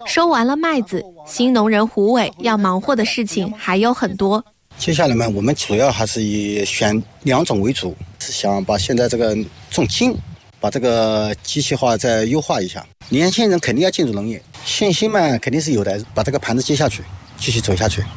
收完了麦子，新农人胡伟要忙活的事情还有很多。 接下来呢，我们主要还是以选2种为主，是想把现在这个种茎，把这个机器化再优化一下。年轻人肯定要进入农业，信心嘛肯定是有的，把这个盘子接下去，继续走下去。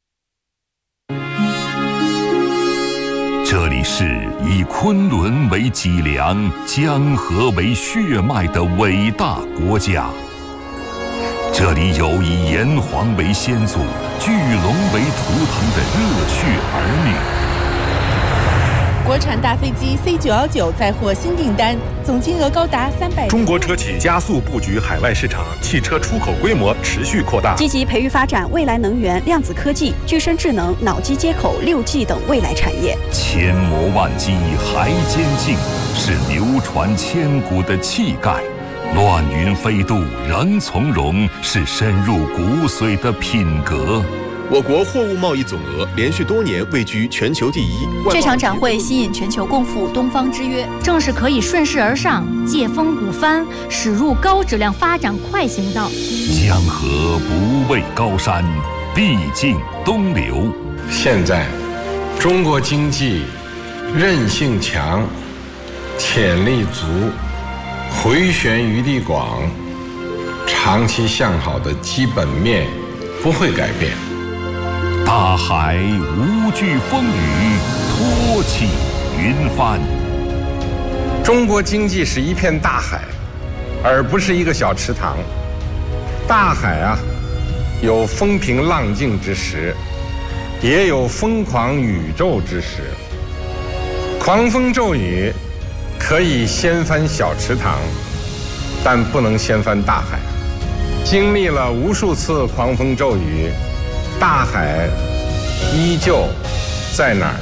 这里是以昆仑为脊梁、江河为血脉的伟大国家。这里有以炎黄为先祖、巨龙为图腾的热血儿女。 国产大飞机 C919 再获新订单，总金额高达300。 中国车企加速布局海外市场，汽车出口规模持续扩大， 积极培育发展未来能源、量子科技、具身智能、脑机接口、6G 等未来产业。 千磨万击还坚劲，是流传千古的气概。乱云飞渡仍从容，是深入骨髓的品格。 我国货物贸易总额连续多年位居全球第一。 这场展会吸引全球共赴东方之约， 正是可以顺势而上，借风鼓帆，驶入高质量发展快行道。 江河不畏高山，必尽东流。 现在，中国经济韧性强，潜力足，回旋余地广，长期向好的基本面不会改变。 大海无惧风雨，托起云帆。 中国经济是一片大海，而不是一个小池塘。大海啊，有风平浪静之时，也有疯狂宇宙之时。狂风骤雨可以掀翻小池塘，但不能掀翻大海。经历了无数次狂风骤雨，大海依旧在哪儿？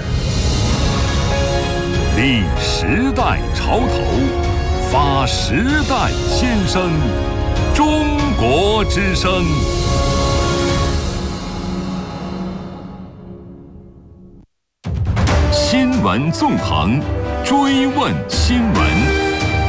立时代潮头，发时代先声，中国之声。新闻纵横，追问新闻。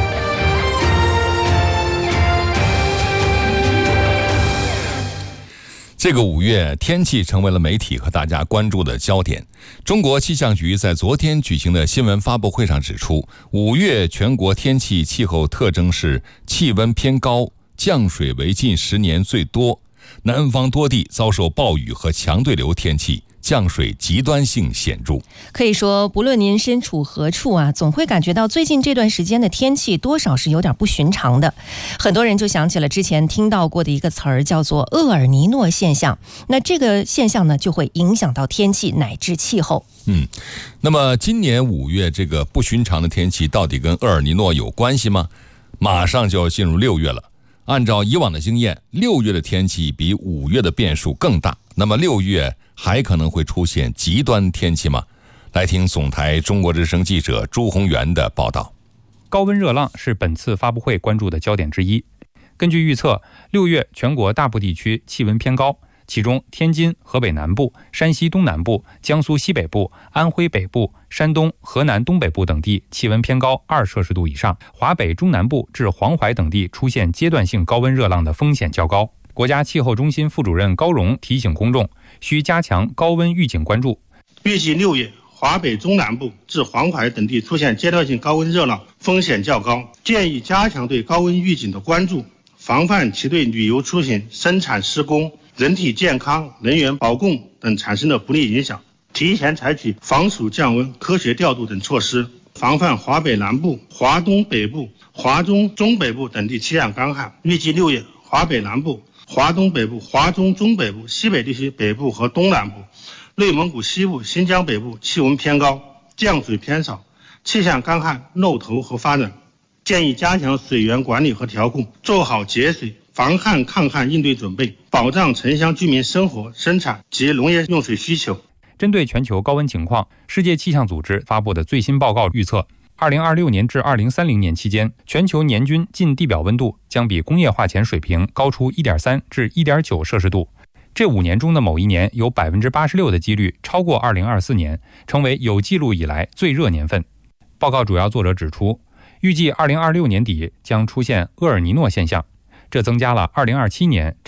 这个5月，天气成为了媒体和大家关注的焦点。中国气象局在昨天举行的新闻发布会上指出，5月全国天气气候特征是气温偏高，降水为近10年最多，南方多地遭受暴雨和强对流天气，降水极端性显著。 可以说，不论您身处何处啊，总会感觉到最近这段时间的天气多少是有点不寻常的。很多人就想起了之前听到过的一个词儿，叫做厄尔尼诺现象。那这个现象呢，就会影响到天气乃至气候。 那么今年5月这个不寻常的天气到底跟厄尔尼诺有关系吗？马上就要进入6月了。按照以往的经验，6月的天气比5月的变数更大。那么6月还可能会出现极端天气吗？来听总台中国之声记者朱宏元的报道。 高温热浪是本次发布会关注的焦点之一。根据预测，6月全国大部地区气温偏高，其中天津、河北南部、山西东南部、江苏西北部、安徽北部、山东、河南东北部等地气温偏高2摄氏度以上，华北中南部至黄淮等地出现阶段性高温热浪的风险较高。国家气候中心副主任高荣提醒公众，需加强高温预警关注。 预计6月华北中南部至黄淮等地出现阶段性高温热浪，风险较高，建议加强对高温预警的关注，防范其对旅游出行、生产施工、人体健康、能源保供等产生的不利影响，提前采取防暑降温、科学调度等措施，防范华北南部、华东北部、华中中北部等地气象干旱。预计6月华北南部、华东北部、华中中北部、西北地区北部和东南部、内蒙古西部、新疆北部气温偏高，降水偏少，气象干旱露头和发展。建议加强水源管理和调控，做好节水、防旱抗旱应对准备，保障城乡居民生活、生产及农业用水需求。 针对全球高温情况，世界气象组织发布的最新报告预测，2026年至2030年期间，全球年均近地表温度将比工业化前水平高出 1.3 至 1.9 摄氏度。这5年中的某一年有 86% 的几率超过2024年，成为有记录以来最热年份。报告主要作者指出，预计2026年底将出现厄尔尼诺现象，这增加了2027年